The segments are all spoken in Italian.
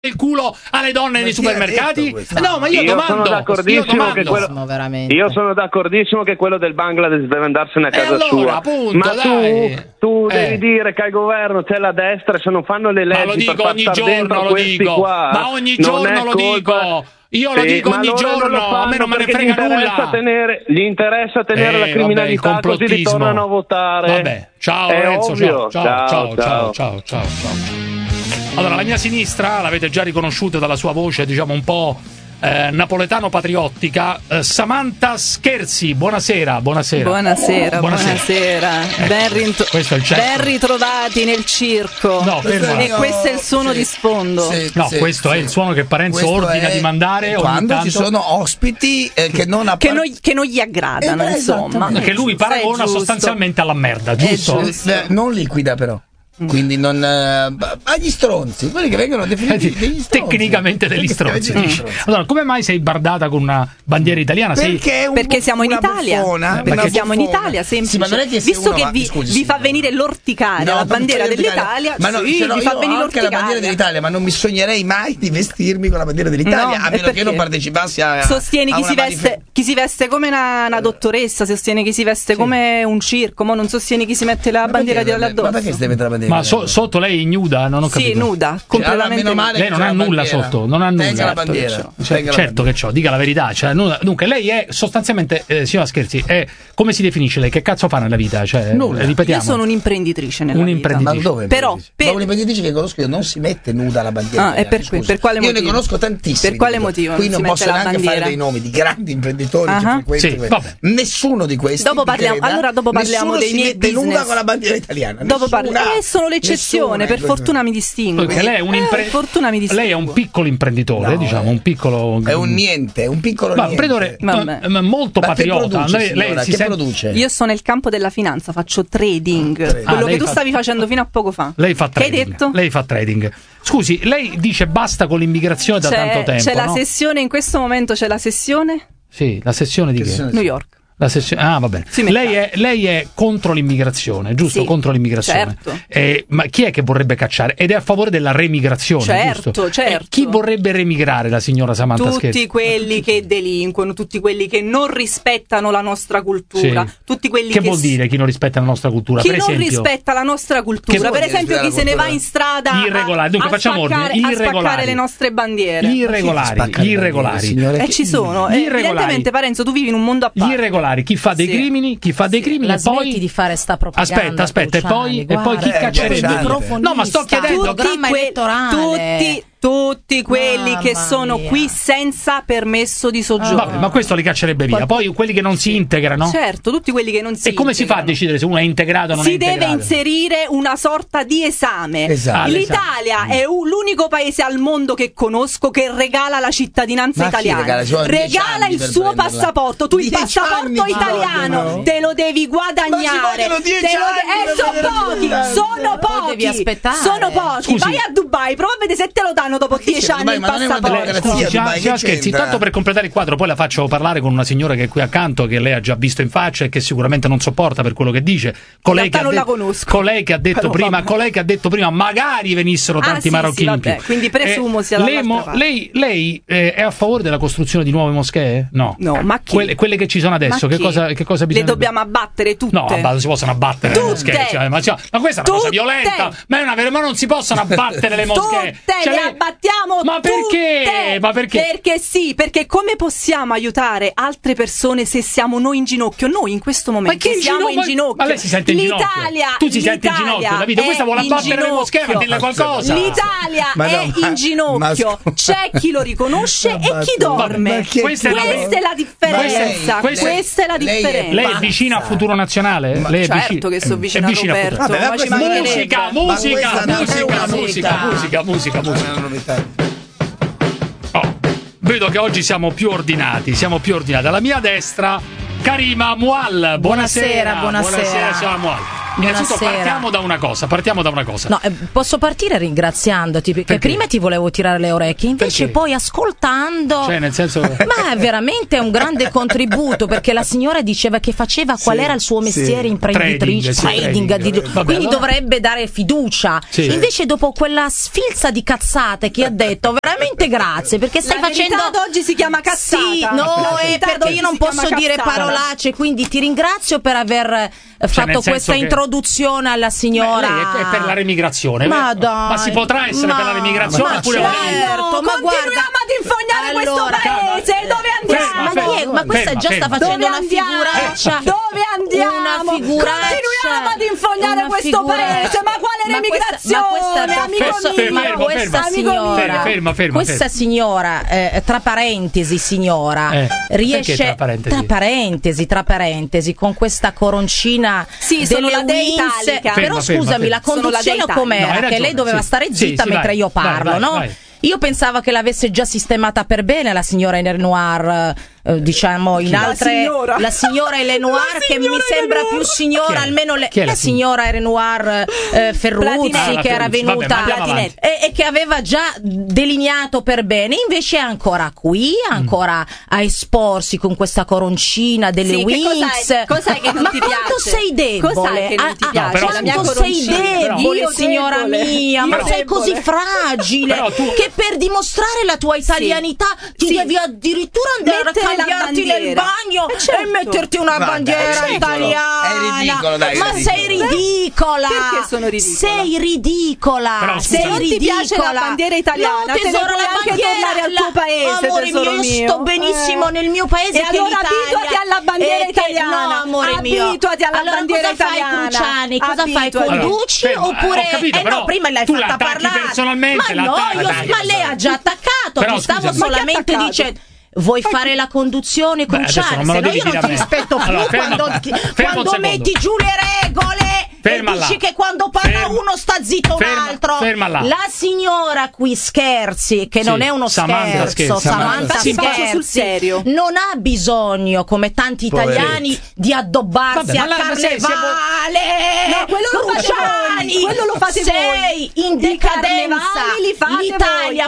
il culo alle donne nei supermercati? No, ma io domando. Sono d'accordissimo che quello, io sono d'accordissimo che quello del Bangladesh deve andarsene a casa sua. Appunto, ma dai. tu devi dire che al governo c'è la destra e se non fanno le leggi ma lo dico per ogni far star dentro giorno, lo questi dico. qua, Ma ogni non giorno è lo colpa... dico. Io lo dico ogni giorno, a me non me ne frega nulla. Gli interessa tenere la criminalità, così ritornano a votare. Vabbè, ciao Lorenzo, ciao. Allora, la mia sinistra, l'avete già riconosciuto dalla sua voce, diciamo un po' napoletano patriottica, Samantha Scherzi, buonasera. Buonasera. Ben ritrovati nel circo. No, e questo è il suono di sfondo. Questo è il suono che Parenzo ordina di mandare quando ci sono ospiti che non gli aggradano, insomma. Che lui paragona sostanzialmente alla merda, giusto? Non liquida però. Quindi non agli stronzi, quelli che vengono definiti degli stronzi. Tecnicamente degli stronzi. Allora, come mai sei bardata con una bandiera italiana? Perché siamo in Italia. Perché siamo in Italia, semplice. Sì, ma non è che visto che vi fa venire l'orticare la bandiera dell'Italia, ma no, vi fa venire anche la bandiera dell'Italia, ma non mi sognerei mai di vestirmi con la bandiera dell'Italia, a meno che non partecipassi a sostieni chi si veste come una dottoressa, sostiene chi si veste come un circo, ma non sostieni chi si mette la bandiera di addosso. Ma perché si deve mettere la bandiera? Ma sotto lei è ignuda? Non ho capito. Sì, nuda, completamente. Lei non ha nulla sotto, non ha nulla. Tenga la bandiera. Certo che c'ho, dica la verità. Cioè, dunque, lei è sostanzialmente, signora Scherzi, come si definisce lei? Che cazzo fa nella vita? Cioè, nulla. Ripetiamo. Io sono un'imprenditrice nella vita. Ma dove? Però un'imprenditrice che conosco io non si mette nuda la bandiera. È per quale motivo? Io ne conosco tantissimi. Per quale motivo? Qui non posso neanche fare dei nomi di grandi imprenditori che frequentano. Nessuno di questi. Dopo parliamo dei miei business. Nuda con la bandiera italiana. Sono l'eccezione. Per fortuna mi distingue. Perché lei è lei è un piccolo imprenditore, diciamo, un piccolo. È un niente, un piccolo niente. Molto patriota. Lei si produce? Io sono nel campo della finanza, faccio trading. Quello che tu stavi facendo fino a poco fa. Lei fa trading. Che hai detto? Lei fa trading. Scusi, lei dice basta con l'immigrazione da tanto tempo. C'è la sessione, in questo momento c'è la sessione? Sì, la sessione di che? New York. Va bene. Lei è contro l'immigrazione, giusto? Sì, contro l'immigrazione. Certo. Ma chi è che vorrebbe cacciare? Ed è a favore della remigrazione, certo, giusto? Certo. Chi vorrebbe remigrare, la signora Samantha Scherzi? Tutti quelli che delinquono, tutti quelli che non rispettano la nostra cultura, tutti quelli che vuol dire chi non rispetta la nostra cultura? Chi per esempio, non rispetta la nostra cultura, per esempio chi se ne va in strada a spaccare le nostre bandiere. Gli irregolari. Ci sono. Evidentemente, Parenzo, tu vivi in un mondo a parte. Gli irregolari, chi fa dei crimini la e poi smetti di fare sta propaganda. Aspetta, e poi chi caccerebbe? No, ma sto chiedendo tutti quelli che sono qui senza permesso di soggiorno. Vabbè, ma questo li caccerebbe via. Poi quelli che non si integrano. Certo, tutti quelli che non si integrano. E come si fa a decidere se uno è integrato o non è integrato? Si deve inserire una sorta di esame. L'Italia è l'unico paese al mondo che conosco che regala la cittadinanza italiana. Regala il suo passaporto. Tu il passaporto italiano te lo devi guadagnare. Sono pochi. Vai a Dubai, prova a vedere se te lo danno dopo 10 anni il passaporto. Scherzi, tanto per completare il quadro, poi la faccio parlare con una signora che è qui accanto, che lei ha già visto in faccia e che sicuramente non sopporta per quello che dice. Colei che ha detto prima magari venissero tanti marocchini in più. Quindi presumo sia la lei è a favore della costruzione di nuove moschee? No, ma chi? Quelle che ci sono adesso, che cosa bisogna? Le dobbiamo abbattere tutte. No, si possono abbattere le moschee, ma questa è una cosa violenta. Ma non si possono abbattere le moschee. Le abbattiamo tutte. Ma perché? Perché sì, perché come possiamo aiutare altre persone se siamo noi in ginocchio? Noi in questo momento siamo in ginocchio. Ma lei si sente in ginocchio? Tu si senti in ginocchio, Davide? Questa vuole abbattere le moschee, ma dille qualcosa. L'Italia è in ginocchio. C'è chi lo riconosce e chi dorme. Questa è la differenza. Questa è la differenza. Lei è vicina a Futuro Nazionale? Certo che sono vicina a Roberto. Musica. Vedo che oggi siamo più ordinati. Alla mia destra, Karima Mual. Buonasera, signora Mual. Innanzitutto partiamo da una cosa. No, posso partire ringraziandoti perché prima ti volevo tirare le orecchie, invece poi ascoltando. Cioè, nel senso. Ma veramente è un grande contributo, perché la signora diceva che faceva qual era il suo mestiere imprenditrice, trading. Quindi dovrebbe dare fiducia. Sì. Invece dopo quella sfilza di cazzate che ha detto, veramente grazie, perché stai facendo. Oggi si chiama cazzata. Sì, no, è perché io non posso dire parolacce, quindi ti ringrazio per aver fatto questa introduzione alla signora. Lei è per la remigrazione. Madonna, ma si potrà essere per la remigrazione oppure certo, ma continuiamo ad infognare questo paese. Dove andiamo? Ma questa già sta facendo una figuraccia. Dove andiamo? Una figuraccia. Continuiamo ad infognare questo paese. Ma quale remigrazione? Questa signora, tra parentesi signora, riesce tra parentesi con questa coroncina delle Wings. Però scusami, la conduzione com'era? Che lei doveva stare zitta mentre io parlo, no? Vai. Io pensavo che l'avesse già sistemata per bene la signora Lenoir, diciamo in altre la signora Lenoir, che mi sembra più signora, almeno la signora Lenoir Ferruzzi, che era venuta e che aveva già delineato per bene, invece è ancora qui, ancora a esporsi con questa coroncina delle Wings. Cos'è che non ti piace? Quanto sei debole? Cos'è che non ti piace? Quanto sei debole, signora mia, ma sei così fragile che per dimostrare la tua italianità ti devi addirittura andare a cambiarti nel bagno e metterti una bandiera italiana. È ridicolo, dai. Ma sei ridicola. Perché sono ridicola? Sei ridicola. Se non ti piace la bandiera italiana, te ne puoi anche tornare al tuo paese, amore mio. Io sto benissimo nel mio paese, e allora abituati alla bandiera italiana. No, amore mio. Abituati alla bandiera italiana. Cosa fai, Cruciani? Cosa fai? Conduci oppure no, prima l'hai fatta parlare personalmente. Ma lei ha già attaccato, ti stavo solamente dicendo. Vuoi fare la conduzione, Cruciani? Se no io non ti rispetto più quando metti giù le regole e dici che quando parla uno sta zitto un altro. La signora qui scherzi, che non è uno scherzo, Samantha scherzi sul serio. Non ha bisogno, come tanti italiani, di addobbarsi a carnevale. No, quello lo fate voi. Sei in decadenza. L'Italia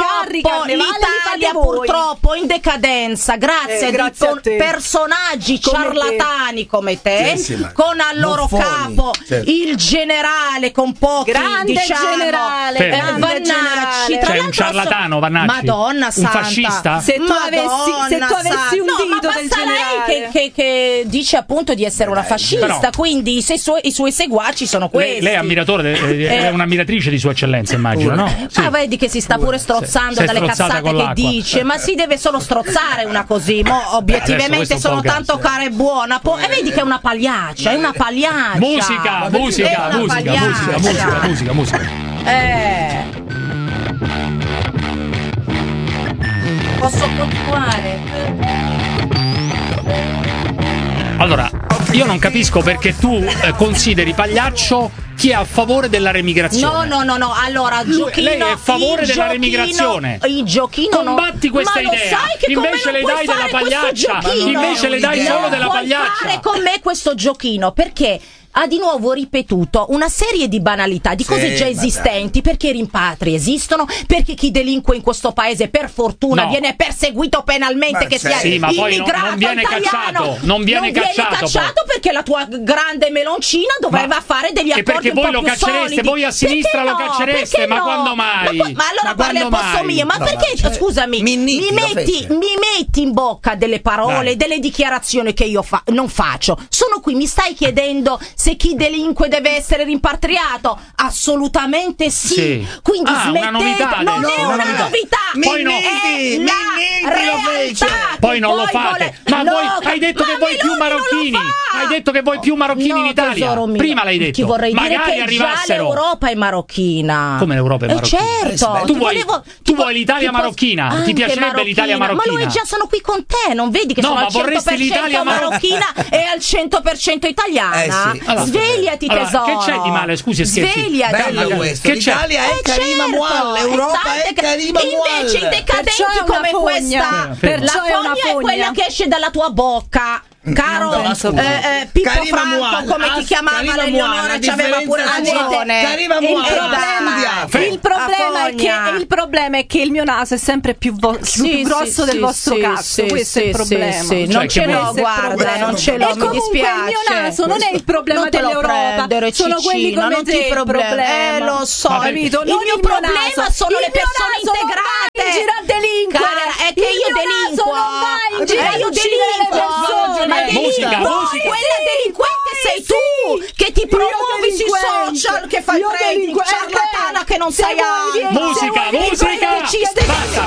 purtroppo in decadenza grazie a personaggi ciarlatani come te, con al loro capo il generale con pochi generale Vannacci. C'è un ciarlatano, Vannacci, Madonna santa, un fascista. Se tu avessi un dito del generale che dice appunto di essere una fascista, quindi i suoi seguaci sono questi. Lei è ammiratore, è un'ammiratrice di Sua Eccellenza, immagino, no? Sì. Vedi che si sta pure strozzando dalle cazzate che dice, ma si deve solo strozzare una così, obiettivamente sono tanto cara e buona, e vedi che è una pagliaccia, musica. Posso continuare? Allora, io non capisco perché tu consideri pagliaccio chi è a favore della remigrazione. No. Allora, lei è a favore della remigrazione. Il giochino combatti questa idea. Invece le dai della pagliaccia. Invece le dai solo della pagliaccia. Fare con me questo giochino perché ha di nuovo ripetuto una serie di banalità, di cose già esistenti, perché i rimpatri esistono, perché chi delinque in questo paese per fortuna viene perseguito penalmente, che sia ma poi non viene italiano. Non viene cacciato perché la tua grande meloncina doveva fare degli accordi perché voi lo caccereste, voi a sinistra lo caccereste, ma quando mai? Ma allora parli al posto mio, ma perché scusami, mi metti in bocca delle parole, delle dichiarazioni che io non faccio. Sono qui, mi stai chiedendo se chi delinque deve essere rimpatriato? Assolutamente sì. Quindi smettete, non è una novità. Poi non lo fate. Ma voi hai detto che vuoi più marocchini. Hai detto che vuoi più marocchini in Italia. Prima l'hai detto. Ti vorrei dire che arrivassero. Già l'Europa è marocchina. Come l'Europa è marocchina? Certo. Tu vuoi l'Italia marocchina? Ti piacerebbe l'Italia marocchina? Ma lui già sono qui con te, non vedi che sono al 100% marocchina e al 100% italiana? Svegliati, tesoro. Che c'è di male? Scusi, scherzi. Svegliati. Bello questo. L'Italia è Karima Mual, l'Europa è Karima Mual. Invece i decadenti come questa, la fogna è quella che esce dalla tua bocca. Caro Pippo Franco, come ti chiamava l'Eleonora, ci aveva pure ragione. Il problema è che il mio naso è sempre più grosso del vostro cazzo. Questo è il problema. Non ce l'ho, guarda, non ce l'ho, mi dispiace. Il mio naso non è il problema dell'Europa, sono quelli come te il problema. Lo so, capito? Il mio problema sono le persone integrate. Gira a delinquere. È che io delinquo. Io delinquo. Ma delinquo. Quella delinquente sei tu che ti promuovi sui social, che fai trading, ciarlatana che non sai altro. Musica. Basta,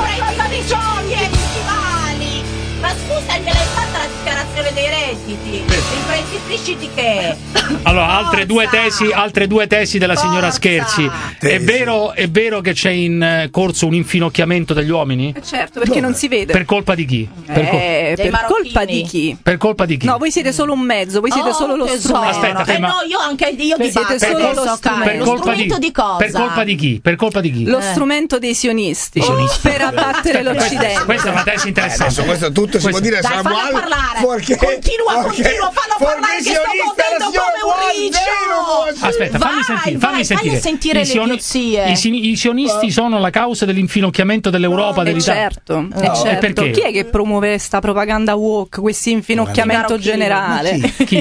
ma scusa, gliel'hai fatta la dichiarazione dei redditi? Imprenditrici di che? Allora, altre due tesi della signora Scherzi. È vero che c'è in corso un infinocchiamento degli uomini? Certo, perché non si vede. Per colpa di chi? Per colpa di chi? Per colpa di chi? No, voi siete solo un mezzo, voi siete solo lo strumento. Aspetta, no, io siete solo lo strumento. Lo strumento di cosa? Per colpa di chi? Per colpa di chi? Lo strumento dei sionisti. Per abbattere l'Occidente. Questa è una tesi interessante. Questo tutto si può dire. Dai, fallo parlare. Continua, fallo parlare che sto contento come un riccio. Aspetta, fammi sentire. Le idiozie. I sionisti sono la causa dell'infinocchiamento dell'Europa, dell'Italia. Certo. Perché? Chi è che promuove sta propaganda woke, questo infinocchiamento generale? Chi?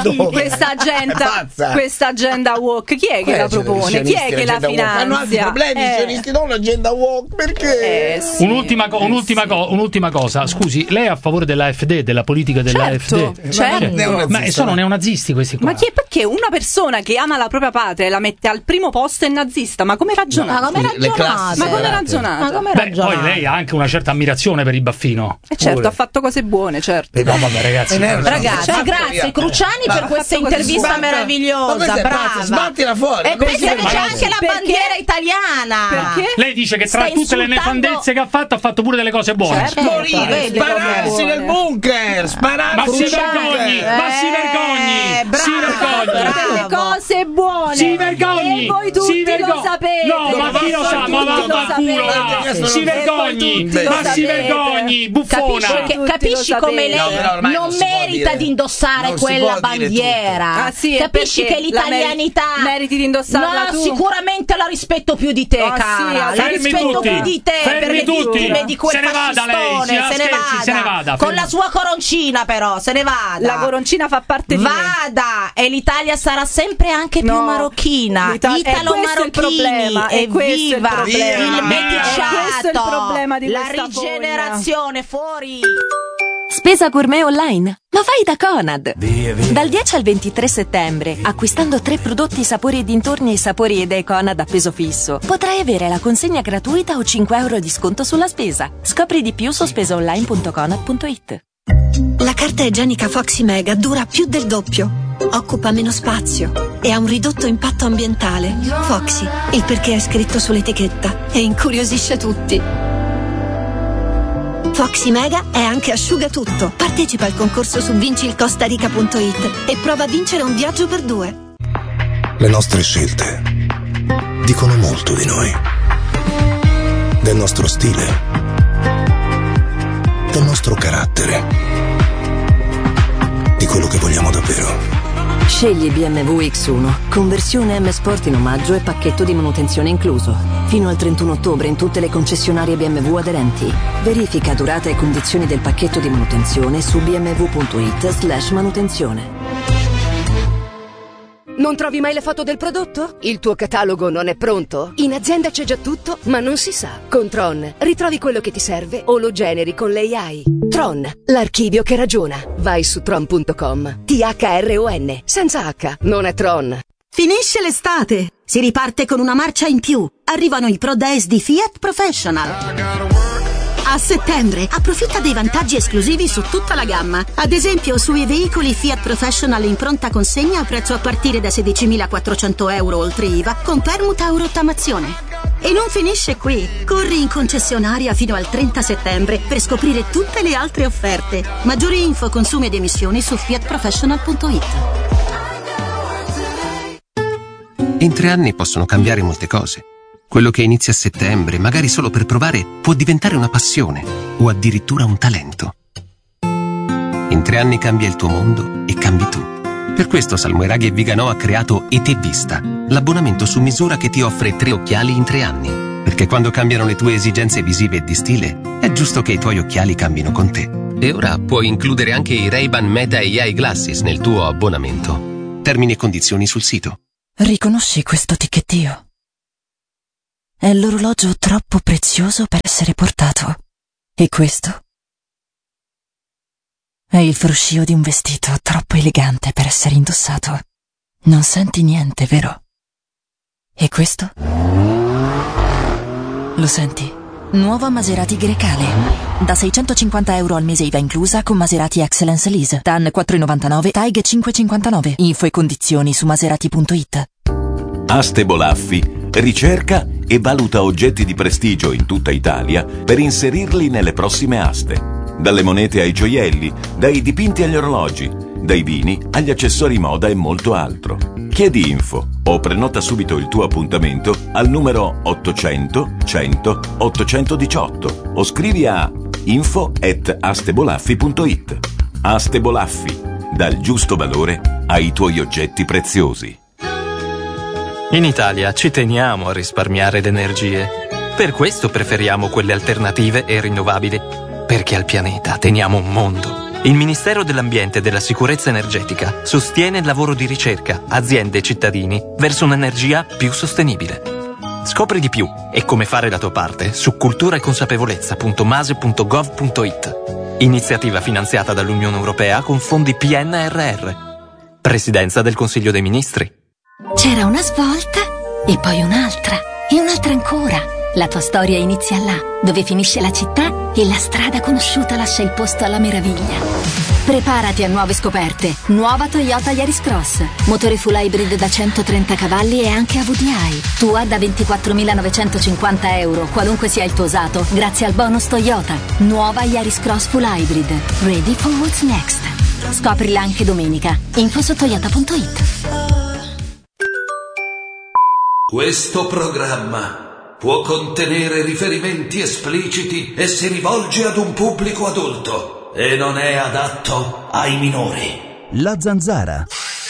Questa agenda woke, chi è che la propone? Chi è che la finanzia? Hanno altri problemi i sionisti, non l'agenda woke, perché? Un'ultima cosa, scusi, lei è a favore dell'AfD, della politica dell'AfD? Certo. Ma sono neonazisti questi qua. Ma perché una persona che ama la propria patria e la mette al primo posto è nazista? Ma come ragionate? Ma come ragionate? Poi lei ha anche una certa ammirazione per il Baffino. Certo, ha fatto cose buone, certo. No, vabbè, ragazzi, grazie Cruciani per questa intervista meravigliosa, brava. Sbattila fuori. E questa c'è anche la bandiera italiana. Perché? Lei dice che tra tutte le nefandezze che ha fatto pure delle cose buone. Morire, spararsi nel bunker, Ma si vergogni. Le cose buone. Si vergogni. E voi tutti lo sapete. No, ma chi lo sa? Ma vaffanculo. Si vergogni, buffona. Capisci come lei non merita di indossare quella bandiera. Capisci che l'italianità meriti di indossarla tu? Sicuramente la rispetto più di te, cara. La rispetto più di te per le vittime di quel fascistone. Se ne vada. Con la sua coroncina, però, se ne vada. La coroncina fa parte di me. Vada, e l'Italia sarà sempre anche più marocchina. Italo-marocchini. Evviva il meticciato, la rigenerazione fuori. Spesa gourmet online? Ma vai da Conad! Dal 10 al 23 settembre, acquistando 3 prodotti sapori e dintorni e sapori idee Conad a peso fisso, potrai avere la consegna gratuita o 5 euro di sconto sulla spesa. Scopri di più su spesaonline.conad.it. La carta igienica Foxy Mega dura più del doppio, occupa meno spazio e ha un ridotto impatto ambientale. Foxy, il perché è scritto sull'etichetta e incuriosisce tutti. Foxy Mega è anche asciugatutto. Partecipa al concorso su vincilcostarica.it e prova a vincere un viaggio per 2. Le nostre scelte dicono molto di noi, del nostro stile, del nostro carattere, di quello che vogliamo davvero. Scegli BMW X1, conversione M Sport in omaggio e pacchetto di manutenzione incluso. Fino al 31 ottobre in tutte le concessionarie BMW aderenti. Verifica durata e condizioni del pacchetto di manutenzione su bmw.it/manutenzione. Non trovi mai le foto del prodotto? Il tuo catalogo non è pronto? In azienda c'è già tutto, ma non si sa. Con Tron ritrovi quello che ti serve o lo generi con l'AI. Tron, l'archivio che ragiona. Vai su tron.com. THRON, senza H, non è Tron. Finisce l'estate, si riparte con una marcia in più. Arrivano i Pro Days di Fiat Professional. A settembre approfitta dei vantaggi esclusivi su tutta la gamma. Ad esempio sui veicoli Fiat Professional in pronta consegna a prezzo a partire da 16.400 euro oltre IVA con permuta o rottamazione. E non finisce qui. Corri in concessionaria fino al 30 settembre per scoprire tutte le altre offerte. Maggiori info, consumi ed emissioni su fiatprofessional.it. In 3 anni possono cambiare molte cose. Quello che inizia a settembre, magari solo per provare, può diventare una passione o addirittura un talento. In In 3 anni cambia il tuo mondo e cambi tu. Per questo Salmoiraghi e Viganò ha creato ET Vista, l'abbonamento su misura che ti offre 3 occhiali in 3 anni. Perché quando cambiano le tue esigenze visive e di stile, è giusto che i tuoi occhiali cambino con te. E ora puoi includere anche i Ray-Ban Meta AI Glasses nel tuo abbonamento. Termini e condizioni sul sito. Riconosci questo ticchettio? È l'orologio troppo prezioso per essere portato. E questo? È il fruscio di un vestito troppo elegante per essere indossato. Non senti niente, vero? E questo? Lo senti? Nuova Maserati Grecale. Da €650 al mese IVA inclusa con Maserati Excellence Lease. TAN 4,99, TAIG 5,59. Info e condizioni su maserati.it. Aste Bolaffi ricerca e valuta oggetti di prestigio in tutta Italia per inserirli nelle prossime aste. Dalle monete ai gioielli, dai dipinti agli orologi, dai vini agli accessori moda e molto altro. Chiedi info o prenota subito il tuo appuntamento al numero 800 100 818 o scrivi a info@astebolaffi.it. Aste Bolaffi, dal giusto valore ai tuoi oggetti preziosi. In Italia ci teniamo a risparmiare le energie. Per questo preferiamo quelle alternative e rinnovabili. Perché al pianeta teniamo un mondo. Il Ministero dell'Ambiente e della Sicurezza Energetica sostiene il lavoro di ricerca, aziende e cittadini verso un'energia più sostenibile. Scopri di più e come fare la tua parte su culturaeconsapevolezza.mase.gov.it. Iniziativa finanziata dall'Unione Europea con fondi PNRR. Presidenza del Consiglio dei Ministri. C'era una svolta e poi un'altra e un'altra ancora. La tua storia inizia là, dove finisce la città e la strada conosciuta lascia il posto alla meraviglia. Preparati a nuove scoperte. Nuova Toyota Yaris Cross. Motore full hybrid da 130 cavalli e anche a VDI. Tua da €24.950, qualunque sia il tuo usato, grazie al bonus Toyota. Nuova Yaris Cross full hybrid. Ready for what's next. Scoprila anche domenica. Info su toyota.it. Questo programma può contenere riferimenti espliciti e si rivolge ad un pubblico adulto e non è adatto ai minori. La Zanzara.